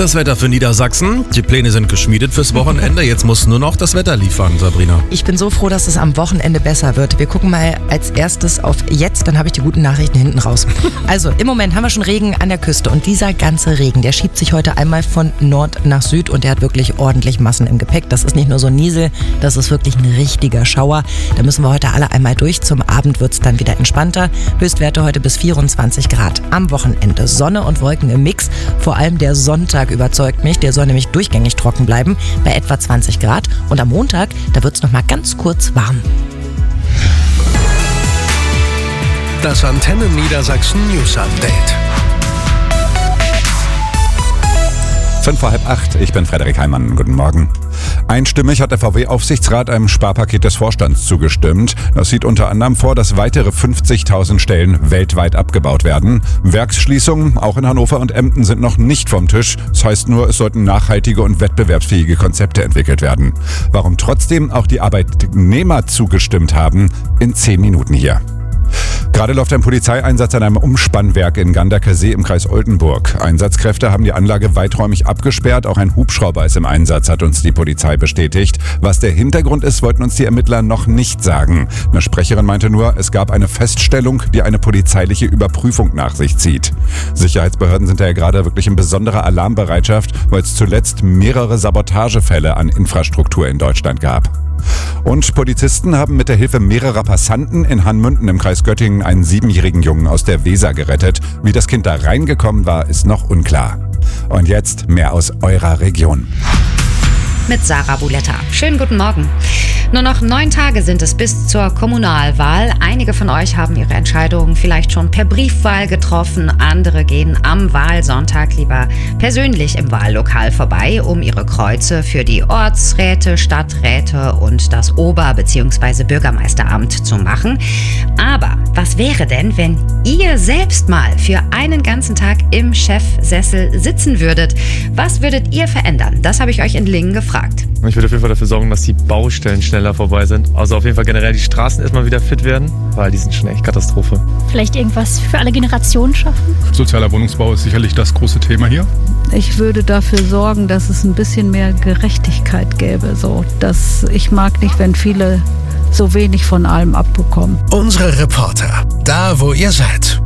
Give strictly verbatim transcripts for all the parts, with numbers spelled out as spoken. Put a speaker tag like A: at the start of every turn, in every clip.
A: Das Wetter für Niedersachsen. Die Pläne sind geschmiedet fürs Wochenende. Jetzt muss nur noch das Wetter liefern, Sabrina.
B: Ich bin so froh, dass es am Wochenende besser wird. Wir gucken mal als erstes auf jetzt, dann habe ich die guten Nachrichten hinten raus. Also im Moment haben wir schon Regen an der Küste und dieser ganze Regen, der schiebt sich heute einmal von Nord nach Süd und der hat wirklich ordentlich Massen im Gepäck. Das ist nicht nur so ein Niesel, das ist wirklich ein richtiger Schauer. Da müssen wir heute alle einmal durch. Zum Abend wird es dann wieder entspannter. Höchstwerte heute bis vierundzwanzig Grad. Am Wochenende Sonne und Wolken im Mix. Vor allem der Sonntag überzeugt mich. Der soll nämlich durchgängig trocken bleiben bei etwa zwanzig Grad. Und am Montag, da wird es noch mal ganz kurz warm.
C: Das Antenne Niedersachsen News Update.
D: Fünf vor halb acht, ich bin Frederik Heimann. Guten Morgen. Einstimmig hat der V W-Aufsichtsrat einem Sparpaket des Vorstands zugestimmt. Das sieht unter anderem vor, dass weitere fünfzigtausend Stellen weltweit abgebaut werden. Werksschließungen, auch in Hannover und Emden, sind noch nicht vom Tisch. Das heißt nur, es sollten nachhaltige und wettbewerbsfähige Konzepte entwickelt werden. Warum trotzdem auch die Arbeitnehmer zugestimmt haben, in zehn Minuten hier. Gerade läuft ein Polizeieinsatz an einem Umspannwerk in Ganderkesee im Kreis Oldenburg. Einsatzkräfte haben die Anlage weiträumig abgesperrt. Auch ein Hubschrauber ist im Einsatz, hat uns die Polizei bestätigt. Was der Hintergrund ist, wollten uns die Ermittler noch nicht sagen. Eine Sprecherin meinte nur, es gab eine Feststellung, die eine polizeiliche Überprüfung nach sich zieht. Sicherheitsbehörden sind ja gerade wirklich in besonderer Alarmbereitschaft, weil es zuletzt mehrere Sabotagefälle an Infrastruktur in Deutschland gab. Und Polizisten haben mit der Hilfe mehrerer Passanten in Hanmünden im Kreis Göttingen einen siebenjährigen Jungen aus der Weser gerettet. Wie das Kind da reingekommen war, ist noch unklar. Und jetzt mehr aus eurer Region.
E: Mit Sarah Buletta. Schönen guten Morgen. Nur noch neun Tage sind es bis zur Kommunalwahl. Einige von euch haben ihre Entscheidungen vielleicht schon per Briefwahl getroffen. Andere gehen am Wahlsonntag lieber persönlich im Wahllokal vorbei, um ihre Kreuze für die Ortsräte, Stadträte und das Ober- bzw. Bürgermeisteramt zu machen. Aber was wäre denn, wenn ihr selbst mal für einen ganzen Tag im Chefsessel sitzen würdet? Was würdet ihr verändern? Das habe ich euch in Lingen gefragt.
F: Ich würde auf jeden Fall dafür sorgen, dass die Baustellen schneller vorbei sind. Also auf jeden Fall generell die Straßen erstmal wieder fit werden, weil die sind schon echt Katastrophe.
G: Vielleicht irgendwas für alle Generationen schaffen?
H: Sozialer Wohnungsbau ist sicherlich das große Thema hier.
I: Ich würde dafür sorgen, dass es ein bisschen mehr Gerechtigkeit gäbe. So, dass ich mag nicht, wenn viele so wenig von allem abbekommen.
C: Unsere Reporter, da wo ihr seid.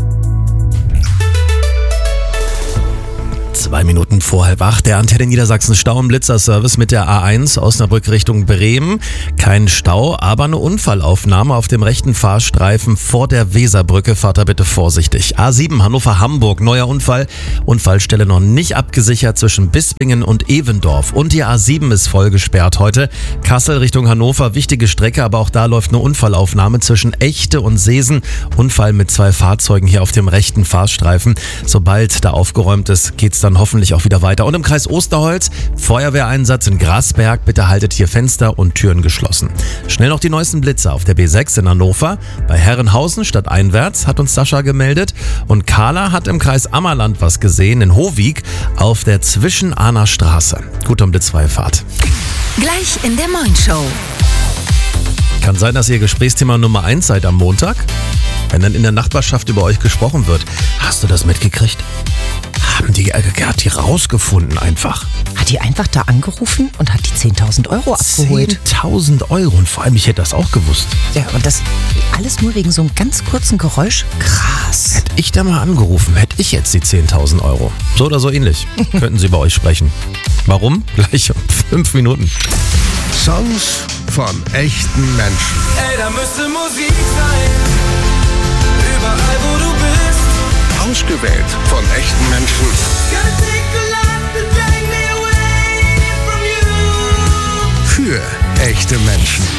A: Zwei Minuten vor halb acht, der Antenne Niedersachsen Stau- und Blitzerservice mit der A eins Osnabrück Richtung Bremen. Kein Stau, aber eine Unfallaufnahme auf dem rechten Fahrstreifen vor der Weserbrücke. Fahrt da bitte vorsichtig. A sieben Hannover-Hamburg, neuer Unfall. Unfallstelle noch nicht abgesichert zwischen Bispingen und Evendorf. Und die A sieben ist voll gesperrt heute. Kassel Richtung Hannover, wichtige Strecke, aber auch da läuft eine Unfallaufnahme zwischen Echte und Seesen. Unfall mit zwei Fahrzeugen hier auf dem rechten Fahrstreifen. Sobald da aufgeräumt ist, geht's dann hoffentlich auch wieder weiter. Und im Kreis Osterholz, Feuerwehreinsatz in Grasberg. Bitte haltet hier Fenster und Türen geschlossen. Schnell noch die neuesten Blitzer auf der B sechs in Hannover. Bei Herrenhausen stadteinwärts hat uns Sascha gemeldet. Und Carla hat im Kreis Ammerland was gesehen, in Hohwig auf der Zwischen-Ahner Straße. Gut um Blitzfreie Fahrt.
J: Gleich in der Moin-Show.
A: Kann sein, dass ihr Gesprächsthema Nummer eins seid am Montag. Wenn dann in der Nachbarschaft über euch gesprochen wird. Hast du das mitgekriegt? Haben die, äh, hat die rausgefunden einfach.
B: Hat die einfach da angerufen und hat die zehntausend Euro abgeholt?
A: zehntausend Euro und vor allem, ich hätte das auch gewusst.
B: Ja, und das alles nur wegen so einem ganz kurzen Geräusch? Krass.
A: Hätte ich da mal angerufen, hätte ich jetzt die zehntausend Euro. So oder so ähnlich. Könnten sie bei euch sprechen. Warum? Gleich um fünf Minuten.
C: Songs von echten Menschen.
K: Ey, da müsste Musik sein. Überall, wo du bist.
C: Ausgewählt von echten Menschen. Für echte Menschen.